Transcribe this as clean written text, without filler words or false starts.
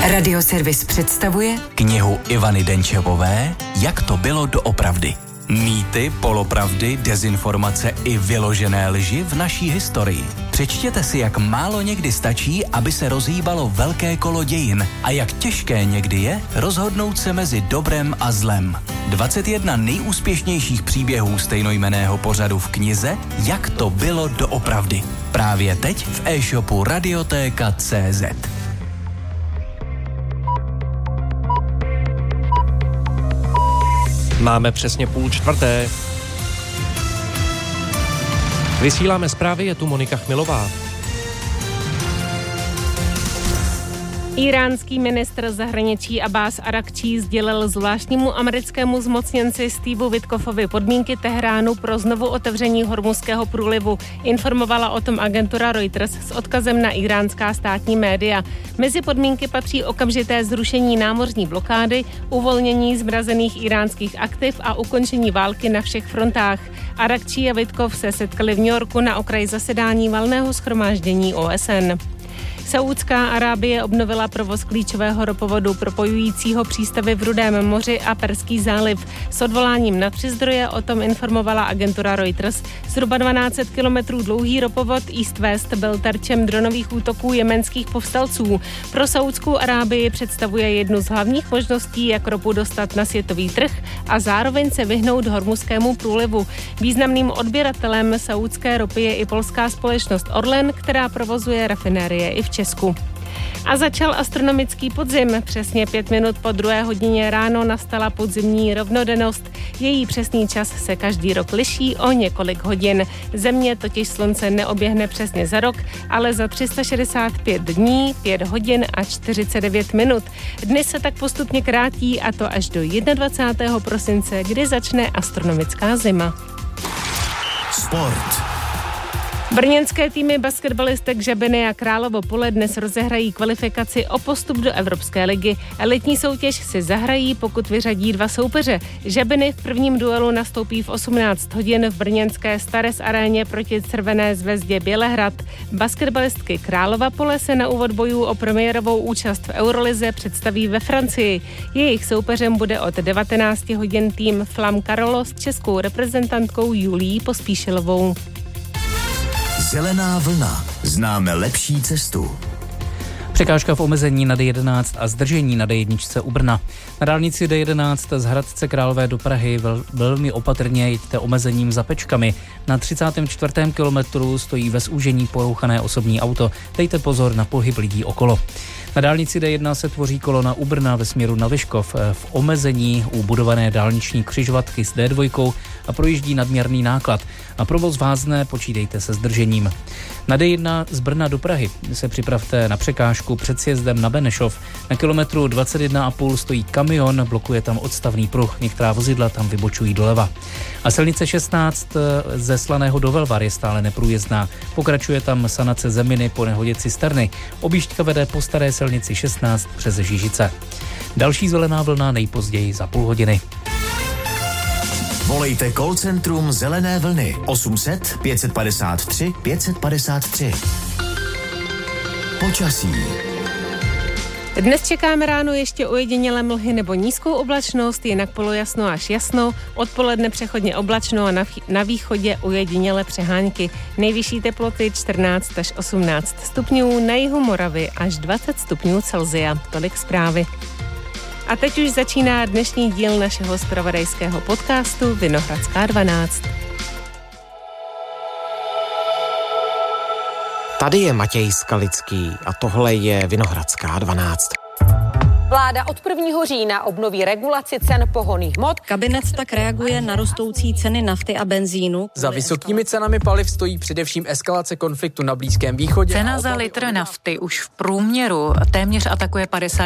Radioservis představuje knihu Ivany Denčevové Jak to bylo doopravdy. Mýty, polopravdy, dezinformace i vyložené lži v naší historii. Přečtěte si, jak málo někdy stačí, aby se rozhýbalo velké kolo dějin a jak těžké někdy je rozhodnout se mezi dobrem a zlem. 21 nejúspěšnějších příběhů stejnojmenného pořadu v knize Jak to bylo doopravdy. Právě teď v e-shopu Radioteka.cz. Máme přesně 3:30. Vysíláme zprávy, je tu Monika Chmilová. Iránský ministr zahraničí Abbás Arakčí sdělil zvláštnímu americkému zmocněnci Steveu Witkoffovi podmínky Teheránu pro znovu otevření Hormuzského průlivu. Informovala o tom agentura Reuters s odkazem na iránská státní média. Mezi podmínky patří okamžité zrušení námořní blokády, uvolnění zmrazených iránských aktiv a ukončení války na všech frontách. Arakčí a Witkov se setkali v New Yorku na okraji zasedání valného shromáždění OSN. Saúdská Arábie obnovila provoz klíčového ropovodu propojujícího přístavy v Rudém moři a Perský záliv. S odvoláním na 3 zdroje o tom informovala agentura Reuters. Zhruba 1200 kilometrů dlouhý ropovod East-West byl terčem dronových útoků jemenských povstalců. Pro Saúdskou Arábii představuje jednu z hlavních možností, jak ropu dostat na světový trh a zároveň se vyhnout Hormuzskému průlivu. Významným odběratelem saúdské ropy je i polská společnost Orlen, která provozuje rafinérie i v Česku. A začal astronomický podzim. Přesně 5 minut po 2 hodině ráno nastala podzimní rovnodennost. Její přesný čas se každý rok liší o několik hodin. Země totiž slunce neoběhne přesně za rok, ale za 365 dní, 5 hodin a 49 minut. Dny se tak postupně krátí, a to až do 21. prosince, kdy začne astronomická zima. Sport. Brněnské týmy basketbalistek Žabiny a Královo Pole dnes rozehrají kvalifikaci o postup do Evropské ligy. Elitní soutěž si zahrají, pokud vyřadí 2 soupeře. Žabiny v prvním duelu nastoupí v 18 hodin v brněnské Starec aréně proti Červené Zvezdě Bělehrad. Basketbalistky Králova Pole se na úvod bojů o premiérovou účast v Eurolize představí ve Francii. Jejich soupeřem bude od 19 hodin tým Flam Karolo s českou reprezentantkou Julií Pospíšilovou. Zelená vlna. Známe lepší cestu. Překážka v omezení na D11 a zdržení na D1 u Brna. Na dálnici D11 z Hradce Králové do Prahy velmi opatrně jeďte omezením za Pečkami. Na 34. kilometru stojí ve zúžení porouchané osobní auto. Dejte pozor na pohyb lidí okolo. Na dálnici D1 se tvoří kolona u Brna ve směru na Vyškov. V omezení u budované dálniční křižovatky s D2 a projíždí nadměrný náklad. A provoz vázne, počítejte se zdržením. Na D1 z Brna do Prahy se připravte na překážku před sjezdem na Benešov. Na kilometru 21,5 stojí kamion, blokuje tam odstavný pruh, některá vozidla tam vybočují doleva. A silnice 16 ze Slaného do Velvar je stále neprůjezdná. Pokračuje tam sanace zeminy po nehodě cisterny. Objížďka vede po staré silnici 16 přes Žižice. Další zelená vlna nejpozději za půl hodiny. Volejte call centrum Zelené vlny 800 553 553. Počasí. Dnes čekáme ráno ještě ojedinělé mlhy nebo nízkou oblačnost, jinak polojasno až jasno, odpoledne přechodně oblačno a na východě ojedinělé přehánky. Nejvyšší teploty 14 až 18 stupňů, na jihu Moravy až 20 stupňů Celsia. Tolik zprávy. A teď už začíná dnešní díl našeho zpravodajského podcastu Vinohradská 12. Tady je Matěj Skalický a tohle je Vinohradská 12. Vláda od 1. října obnoví regulaci cen pohonných hmot. Kabinet tak reaguje na rostoucí ceny nafty a benzínu. Za vysokými cenami paliv stojí především eskalace konfliktu na Blízkém východě. Cena za litr nafty už v průměru téměř atakuje 50